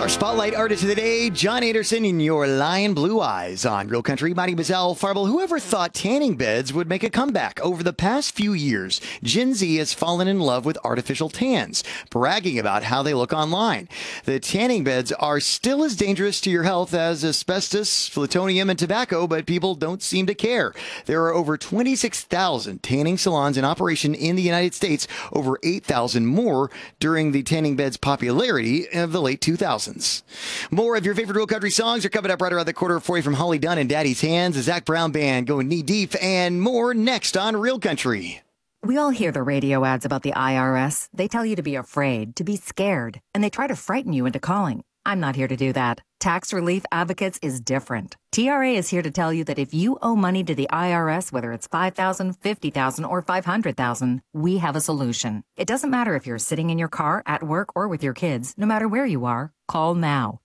Our spotlight artist of the day, John Anderson in Your Lion Blue Eyes on Real Country. My name is Al Farble. Whoever thought tanning beds would make a comeback? Over the past few years, Gen Z has fallen in love with artificial tans, bragging about how they look online. The tanning beds are still as dangerous to your health as asbestos, plutonium, and tobacco, but people don't seem to care. There are over 26,000 tanning salons in operation in the United States, over 8,000 more during the tanning bed's popularity of the late 2000s. More of your favorite Real Country songs are coming up right around the corner for you from Holly Dunn and Daddy's Hands, the Zac Brown Band going knee deep, and more next on Real Country. We all hear the radio ads about the IRS. They tell you to be afraid, to be scared, and they try to frighten you into calling. I'm not here to do that. Tax Relief Advocates is different. TRA is here to tell you that if you owe money to the IRS, whether it's $5,000, $50,000, or $500,000, we have a solution. It doesn't matter if you're sitting in your car, at work, or with your kids. No matter where you are, call now.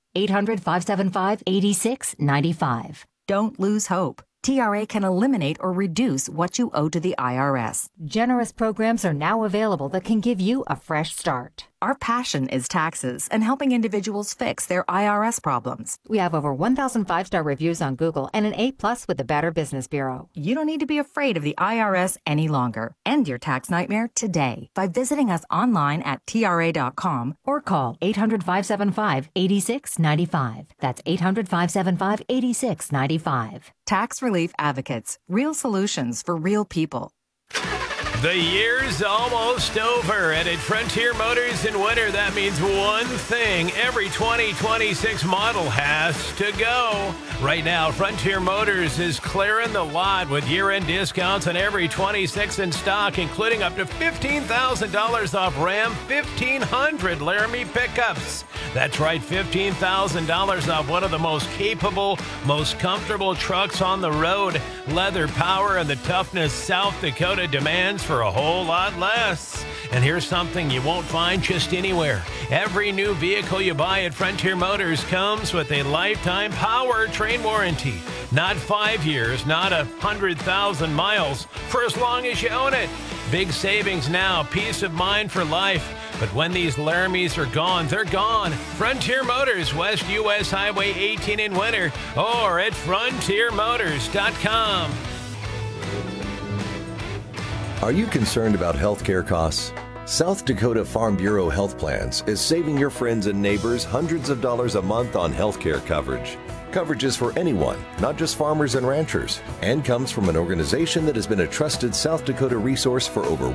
800-575-8695. Don't lose hope. TRA can eliminate or reduce what you owe to the IRS. Generous programs are now available that can give you a fresh start. Our passion is taxes and helping individuals fix their IRS problems. We have over 1,000 5-star reviews on Google and an A+ with the Better Business Bureau. You don't need to be afraid of the IRS any longer. End your tax nightmare today by visiting us online at TRA.com or call 800-575-8695. That's 800-575-8695. Tax Relief Advocates. Real solutions for real people. The year's almost over, and at Frontier Motors in winter, that means one thing. Every 2026 model has to go. Right now, Frontier Motors is clearing the lot with year-end discounts on every 26 in stock, including up to $15,000 off Ram 1500 Laramie pickups. That's right, $15,000 off one of the most capable, most comfortable trucks on the road. Leather power and the toughness South Dakota demands for a whole lot less. And here's something you won't find just anywhere. Every new vehicle you buy at Frontier Motors comes with a lifetime powertrain warranty. Not 5 years, not 100,000 miles, for as long as you own it. Big savings now, peace of mind for life. But when these Laramies are gone, they're gone. Frontier Motors, West US Highway 18 in winter, or at frontiermotors.com. Are you concerned about healthcare costs? South Dakota Farm Bureau Health Plans is saving your friends and neighbors hundreds of dollars a month on healthcare coverage. Coverage is for anyone, not just farmers and ranchers, and comes from an organization that has been a trusted South Dakota resource for over